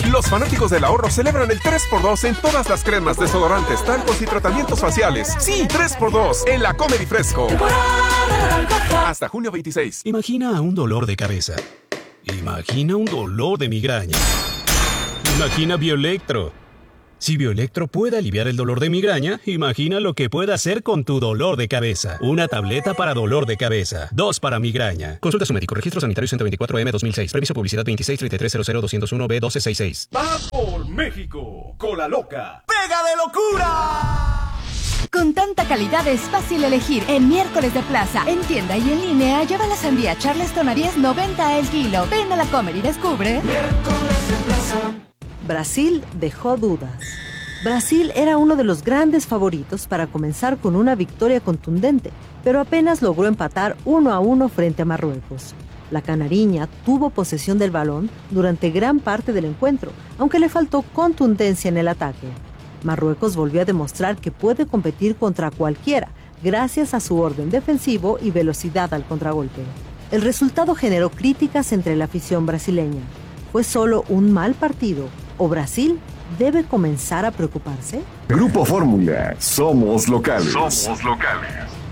Los fanáticos del ahorro celebran el 3x2 en todas las cremas, desodorantes, talcos y tratamientos faciales. Sí, 3x2 en la Comedy Fresco. Hasta junio 26. Imagina un dolor de cabeza. Imagina un dolor de migraña. Imagina Bioelectro. Si Bioelectro puede aliviar el dolor de migraña, imagina lo que puede hacer con tu dolor de cabeza. Una tableta para dolor de cabeza. 2 para migraña. Consulta a su médico. Registro sanitario 124M 2006. Permiso publicidad 2633000201B1266. ¡Va por México! ¡Cola loca! ¡Pega de locura! Con tanta calidad es fácil elegir. En miércoles de plaza, en tienda y en línea, lleva la sandía Charleston a 10.90 el kilo. Ven a la Comer y descubre. Miércoles de plaza. Brasil dejó dudas. Brasil era uno de los grandes favoritos para comenzar con una victoria contundente, pero apenas logró empatar 1-1 frente a Marruecos. La canariña tuvo posesión del balón durante gran parte del encuentro, aunque le faltó contundencia en el ataque. Marruecos volvió a demostrar que puede competir contra cualquiera, gracias a su orden defensivo y velocidad al contragolpe. El resultado generó críticas entre la afición brasileña. ¿Fue solo un mal partido o Brasil debe comenzar a preocuparse? Grupo Fórmula, somos locales. Somos locales.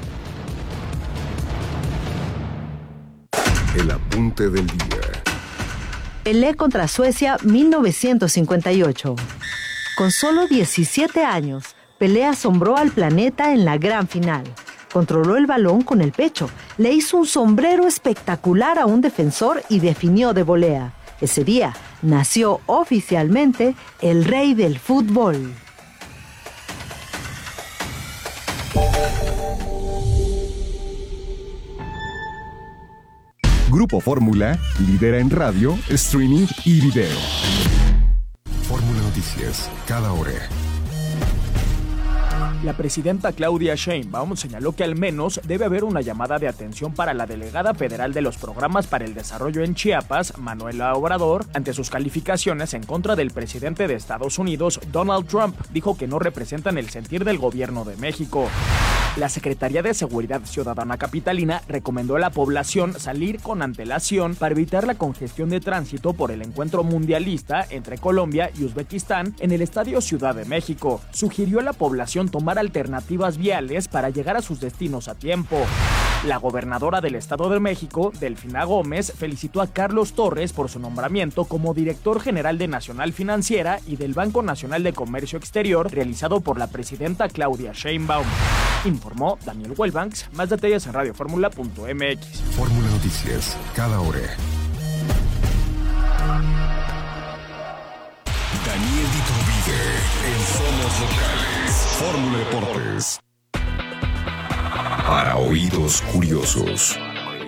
El apunte del día. Pelé contra Suecia 1958. Con solo 17 años, Pelé asombró al planeta en la gran final. Controló el balón con el pecho, le hizo un sombrero espectacular a un defensor y definió de volea. Ese día nació oficialmente el rey del fútbol. Grupo Fórmula lidera en radio, streaming y video. Fórmula Noticias, cada hora. La presidenta Claudia Sheinbaum señaló que al menos debe haber una llamada de atención para la delegada federal de los programas para el desarrollo en Chiapas, Manuela Obrador, ante sus calificaciones en contra del presidente de Estados Unidos, Donald Trump. Dijo que no representan el sentir del gobierno de México. La Secretaría de Seguridad Ciudadana capitalina recomendó a la población salir con antelación para evitar la congestión de tránsito por el encuentro mundialista entre Colombia y Uzbekistán en el Estadio Ciudad de México. Sugirió a la población tomar alternativas viales para llegar a sus destinos a tiempo. La gobernadora del Estado de México, Delfina Gómez, felicitó a Carlos Torres por su nombramiento como director general de Nacional Financiera y del Banco Nacional de Comercio Exterior, realizado por la presidenta Claudia Sheinbaum. Informó Daniel Wellbanks. Más detalles en radioformula.mx. Fórmula Noticias, cada hora. Daniel Iturbide en Somos Locales. Fórmula Deportes. Para oídos curiosos.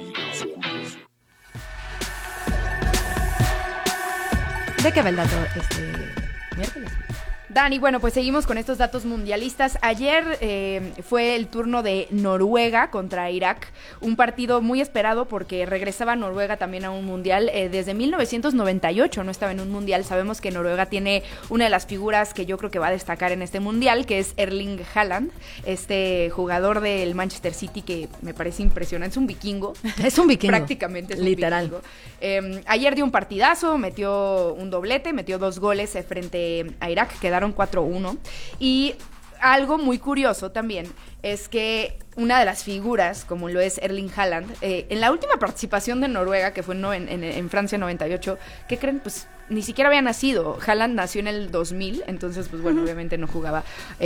¿De qué va el dato miércoles? Dani, bueno, pues seguimos con estos datos mundialistas. Ayer fue el turno de Noruega contra Irak, un partido muy esperado porque regresaba Noruega también a un mundial. Desde 1998 no estaba en un mundial. Sabemos que Noruega tiene una de las figuras que yo creo que va a destacar en este mundial, que es Erling Haaland, este jugador del Manchester City que me parece impresionante. Es un vikingo. Es un vikingo. Prácticamente es literal. Un vikingo. Ayer dio un partidazo, metió un doblete, metió 2 goles frente a Irak, quedaron 4-1. Y algo muy curioso también es que una de las figuras, como lo es Erling Haaland, en la última participación de Noruega, que fue en Francia en 98, ¿qué creen? Pues ni siquiera había nacido. Haaland nació en el 2000, entonces, pues bueno, obviamente no jugaba,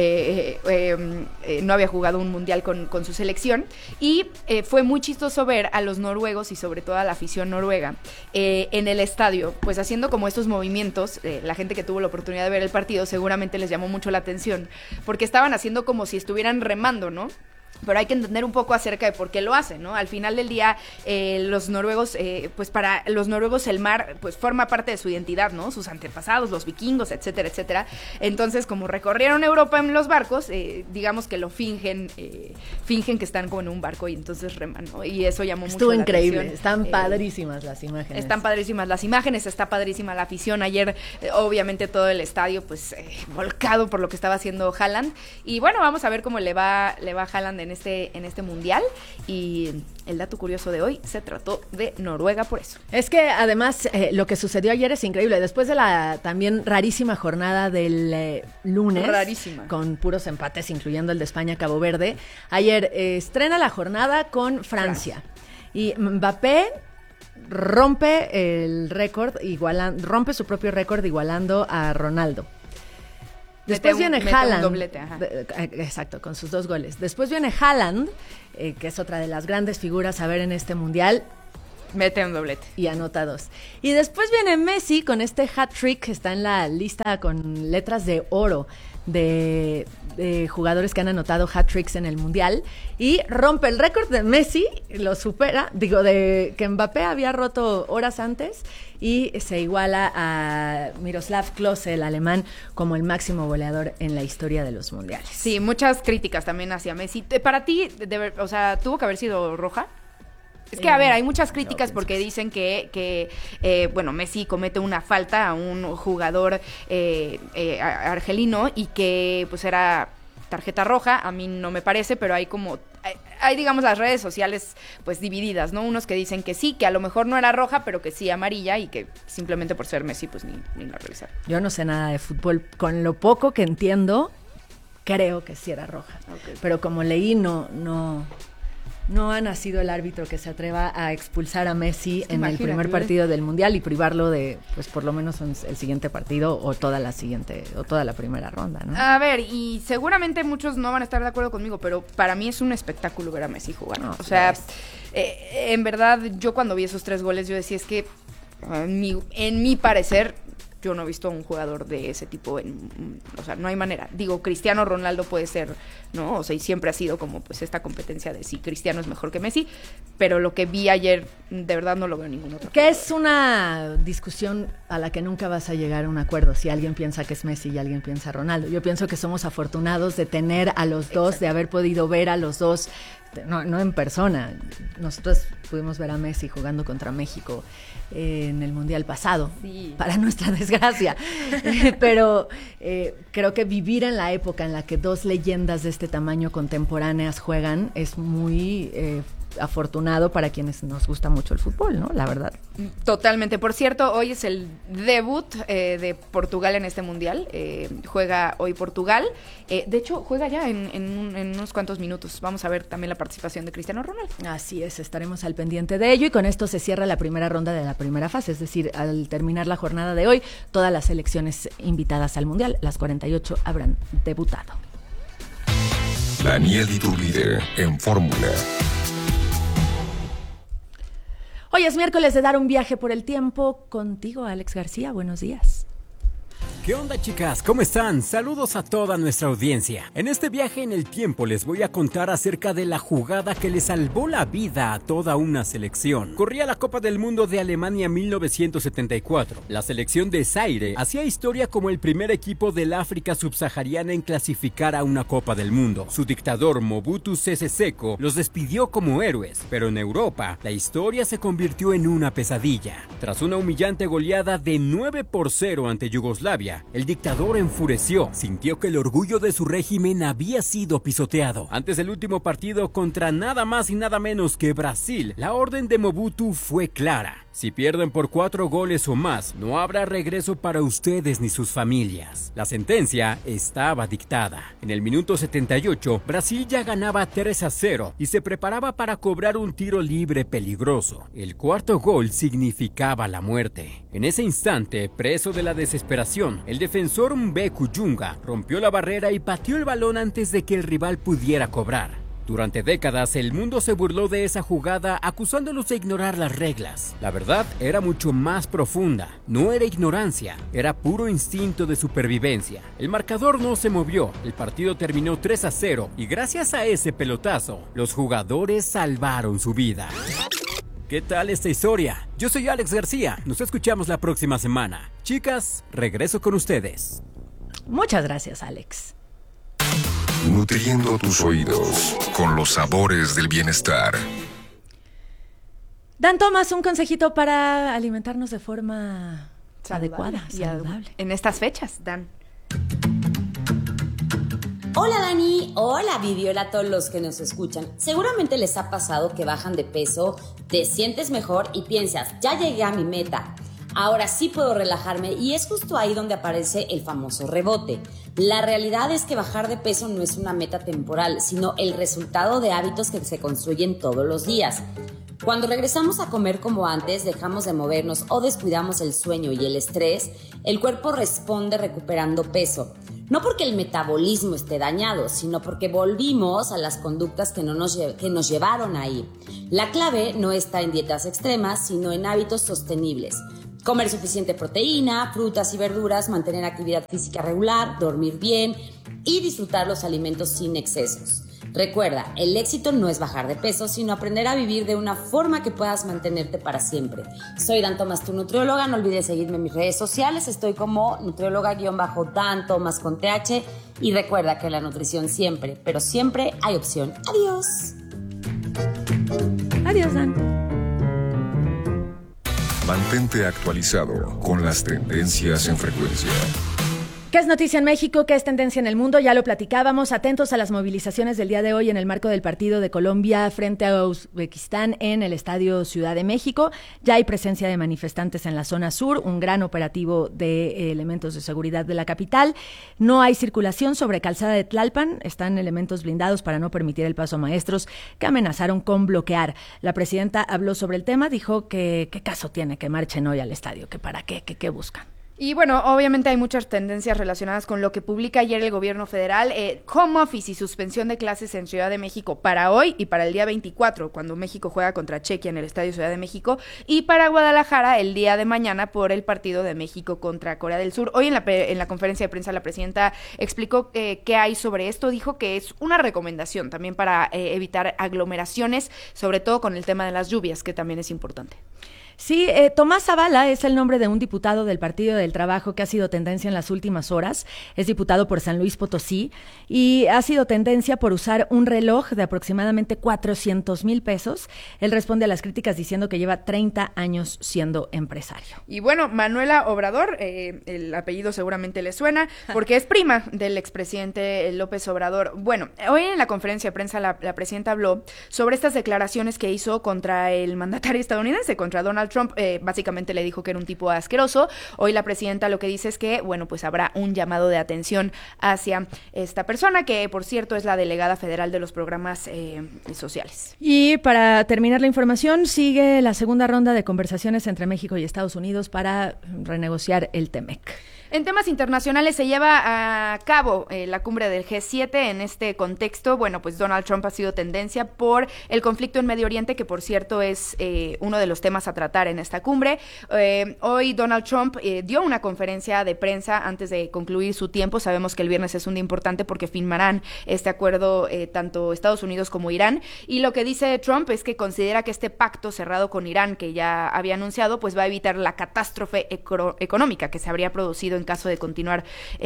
no había jugado un mundial con su selección. Y fue muy chistoso ver a los noruegos y sobre todo a la afición noruega en el estadio, pues haciendo como estos movimientos. La gente que tuvo la oportunidad de ver el partido seguramente les llamó mucho la atención, porque estaban haciendo como si estuvieran remando, ¿no? Pero hay que entender un poco acerca de por qué lo hacen, ¿no? Al final del día, los noruegos, pues para los noruegos el mar, pues forma parte de su identidad, ¿no? Sus antepasados, los vikingos, etcétera, etcétera. Entonces, como recorrieron Europa en los barcos, digamos que lo fingen que están como en un barco y entonces reman, ¿no? Y eso llamó mucho la atención. Estuvo increíble, están padrísimas las imágenes. Están padrísimas las imágenes, está padrísima la afición. Ayer, obviamente, todo el estadio, pues, volcado por lo que estaba haciendo Haaland. Y bueno, vamos a ver cómo le va a Haaland en este mundial. Y el dato curioso de hoy se trató de Noruega por eso. Es que además lo que sucedió ayer es increíble. Después de la también rarísima jornada del lunes, rarísima, con puros empates, incluyendo el de España-Cabo Verde, ayer estrena la jornada con Francia. Y Mbappé rompe el récord, rompe su propio récord igualando a Ronaldo. Después viene Haaland. Un doblete, exacto, con sus 2 goles. Después viene Haaland, que es otra de las grandes figuras a ver en este mundial. Mete un doblete. Y anota 2. Y después viene Messi con este hat-trick que está en la lista con letras de oro de jugadores que han anotado hat-tricks en el mundial. Y rompe el récord de Messi, lo supera, de que Mbappé había roto horas antes, y se iguala a Miroslav Klose, el alemán, como el máximo goleador en la historia de los mundiales. Sí, muchas críticas también hacia Messi. Para ti, ¿tuvo que haber sido roja? Es que, a ver, hay muchas críticas porque dicen que Messi comete una falta a un jugador argelino y que pues era tarjeta roja. A mí no me parece, pero hay digamos las redes sociales pues divididas, ¿no? Unos que dicen que sí, que a lo mejor no era roja, pero que sí amarilla, y que simplemente por ser Messi pues ni la revisaron. Yo no sé nada de fútbol, con lo poco que entiendo, creo que sí era roja. Okay. Pero como leí, no ha nacido el árbitro que se atreva a expulsar a Messi en el primer partido del Mundial y privarlo de, pues por lo menos el siguiente partido o toda la primera ronda, ¿no? A ver, y seguramente muchos no van a estar de acuerdo conmigo, pero para mí es un espectáculo ver a Messi jugar. No, o sea, en verdad, yo cuando vi esos 3 goles, yo decía, es que en mi parecer, yo no he visto a un jugador de ese tipo, o sea, no hay manera. Digo, Cristiano Ronaldo puede ser, ¿no? O sea, y siempre ha sido como pues esta competencia de si Cristiano es mejor que Messi, pero lo que vi ayer, de verdad no lo veo en ningún otro. Que es una discusión a la que nunca vas a llegar a un acuerdo, si alguien piensa que es Messi y alguien piensa Ronaldo. Yo pienso que somos afortunados de tener a los dos, de haber podido ver a los dos, no en persona. Nosotros pudimos ver a Messi jugando contra México en el Mundial pasado, sí, para nuestra desgracia. Pero creo que vivir en la época en la que 2 leyendas de este tamaño contemporáneas juegan es muy afortunado para quienes nos gusta mucho el fútbol, ¿no? La verdad. Totalmente. Por cierto, hoy es el debut de Portugal en este mundial. Juega hoy Portugal. De hecho, juega ya en unos cuantos minutos. Vamos a ver también la participación de Cristiano Ronaldo. Así es, estaremos al pendiente de ello, y con esto se cierra la primera ronda de la primera fase. Es decir, al terminar la jornada de hoy, todas las selecciones invitadas al mundial, las 48, habrán debutado. Daniel Iturbide en Fórmula. Hoy es miércoles de dar un viaje por el tiempo contigo, Alex García. Buenos días. ¿Qué onda, chicas? ¿Cómo están? Saludos a toda nuestra audiencia. En este viaje en el tiempo les voy a contar acerca de la jugada que le salvó la vida a toda una selección. Corría la Copa del Mundo de Alemania 1974. La selección de Zaire hacía historia como el primer equipo del África subsahariana en clasificar a una Copa del Mundo. Su dictador Mobutu Sese Seko los despidió como héroes, pero en Europa la historia se convirtió en una pesadilla. Tras una humillante goleada de 9-0 ante Yugoslavia, el dictador enfureció, sintió que el orgullo de su régimen había sido pisoteado. Antes del último partido contra nada más y nada menos que Brasil, la orden de Mobutu fue clara: si pierden por 4 goles o más, no habrá regreso para ustedes ni sus familias. La sentencia estaba dictada. En el minuto 78, Brasil ya ganaba 3-0 y se preparaba para cobrar un tiro libre peligroso. El cuarto gol significaba la muerte. En ese instante, preso de la desesperación, el defensor Mbeku Junga rompió la barrera y pateó el balón antes de que el rival pudiera cobrar. Durante décadas, el mundo se burló de esa jugada, acusándolos de ignorar las reglas. La verdad era mucho más profunda. No era ignorancia, era puro instinto de supervivencia. El marcador no se movió, el partido terminó 3-0 y gracias a ese pelotazo, los jugadores salvaron su vida. ¿Qué tal esta historia? Yo soy Alex García, nos escuchamos la próxima semana. Chicas, regreso con ustedes. Muchas gracias, Alex. Nutriendo tus oídos con los sabores del bienestar. Dan Tomás, un consejito para alimentarnos de forma adecuada, saludable. En estas fechas, Dan. Hola Dani, hola Vivi, hola a todos los que nos escuchan. Seguramente les ha pasado que bajan de peso, te sientes mejor y piensas, ya llegué a mi meta. Ahora sí puedo relajarme y es justo ahí donde aparece el famoso rebote. La realidad es que bajar de peso no es una meta temporal, sino el resultado de hábitos que se construyen todos los días. Cuando regresamos a comer como antes, dejamos de movernos o descuidamos el sueño y el estrés, el cuerpo responde recuperando peso. No porque el metabolismo esté dañado, sino porque volvimos a las conductas que nos llevaron ahí. La clave no está en dietas extremas, sino en hábitos sostenibles. Comer suficiente proteína, frutas y verduras, mantener actividad física regular, dormir bien y disfrutar los alimentos sin excesos. Recuerda, el éxito no es bajar de peso, sino aprender a vivir de una forma que puedas mantenerte para siempre. Soy Dan Tomás, tu nutrióloga. No olvides seguirme en mis redes sociales. Estoy como nutrióloga-Dan Tomás con TH. Y recuerda que en la nutrición siempre, pero siempre hay opción. Adiós. Adiós, Dan. Mantente actualizado con las tendencias en frecuencia. ¿Qué es noticia en México? ¿Qué es tendencia en el mundo? Ya lo platicábamos. Atentos a las movilizaciones del día de hoy en el marco del partido de Colombia frente a Uzbekistán en el Estadio Ciudad de México. Ya hay presencia de manifestantes en la zona sur, un gran operativo de elementos de seguridad de la capital. No hay circulación sobre Calzada de Tlalpan. Están elementos blindados para no permitir el paso a maestros que amenazaron con bloquear. La presidenta habló sobre el tema, dijo que qué caso tiene que marchen hoy al estadio, que para qué, que qué buscan. Y bueno, obviamente hay muchas tendencias relacionadas con lo que publica ayer el gobierno federal. Home office y suspensión de clases en Ciudad de México para hoy y para el día 24, cuando México juega contra Chequia en el Estadio Ciudad de México, y para Guadalajara el día de mañana por el partido de México contra Corea del Sur. Hoy en la conferencia de prensa la presidenta explicó qué hay sobre esto. Dijo que es una recomendación también para evitar aglomeraciones, sobre todo con el tema de las lluvias, que también es importante. Sí, Tomás Zavala es el nombre de un diputado del Partido del Trabajo que ha sido tendencia en las últimas horas. Es diputado por San Luis Potosí y ha sido tendencia por usar un reloj de aproximadamente 400,000 pesos. Él responde a las críticas diciendo que lleva 30 años siendo empresario. Y bueno, Manuela Obrador, el apellido seguramente le suena, porque es prima del expresidente López Obrador. Bueno, hoy en la conferencia de prensa la presidenta habló sobre estas declaraciones que hizo contra el mandatario estadounidense, contra Donald Trump. Básicamente le dijo que era un tipo asqueroso. Hoy la presidenta lo que dice es que, bueno, pues habrá un llamado de atención hacia esta persona, que por cierto es la delegada federal de los programas sociales. Y para terminar la información, sigue la segunda ronda de conversaciones entre México y Estados Unidos para renegociar el TEMEC. En temas internacionales se lleva a cabo la cumbre del G7. En este contexto, bueno, pues Donald Trump ha sido tendencia por el conflicto en Medio Oriente, que por cierto es uno de los temas a tratar en esta cumbre. Hoy Donald Trump dio una conferencia de prensa antes de concluir su tiempo. Sabemos que el viernes es un día importante porque firmarán este acuerdo tanto Estados Unidos como Irán. Y lo que dice Trump es que considera que este pacto cerrado con Irán, que ya había anunciado, pues va a evitar la catástrofe económica que se habría producido en caso de continuar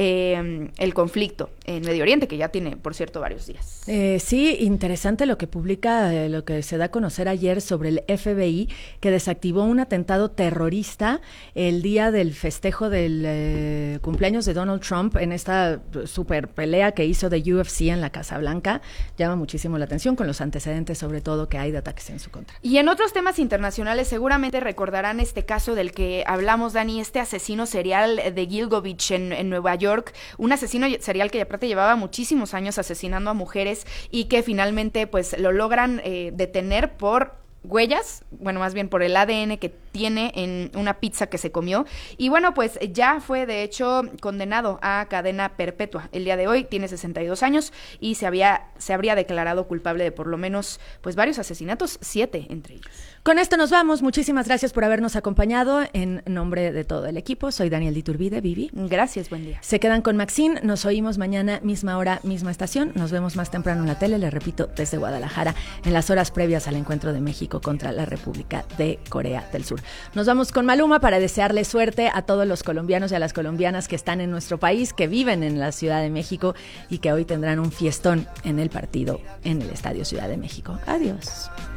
el conflicto en Medio Oriente, que ya tiene, por cierto, varios días. Sí, interesante lo que publica, lo que se da a conocer ayer sobre el FBI, que desactivó un atentado terrorista el día del festejo del cumpleaños de Donald Trump en esta super pelea que hizo de UFC en la Casa Blanca. Llama muchísimo la atención con los antecedentes, sobre todo, que hay de ataques en su contra. Y en otros temas internacionales, seguramente recordarán este caso del que hablamos, Dani, este asesino serial de Gilgovich en Nueva York, un asesino serial que aparte llevaba muchísimos años asesinando a mujeres y que finalmente pues lo logran detener por huellas, bueno, más bien por el ADN que tiene en una pizza que se comió. Y bueno, pues ya fue de hecho condenado a cadena perpetua. El día de hoy tiene 62 años y se habría declarado culpable de por lo menos pues varios asesinatos, 7 entre ellos. Con esto nos vamos. Muchísimas gracias por habernos acompañado. En nombre de todo el equipo, soy Daniel Diturbide. Vivi. Gracias, buen día. Se quedan con Maxine. Nos oímos mañana, misma hora, misma estación. Nos vemos más temprano en la tele, les repito, desde Guadalajara, en las horas previas al encuentro de México contra la República de Corea del Sur. Nos vamos con Maluma para desearle suerte a todos los colombianos y a las colombianas que están en nuestro país, que viven en la Ciudad de México y que hoy tendrán un fiestón en el partido en el Estadio Ciudad de México. Adiós.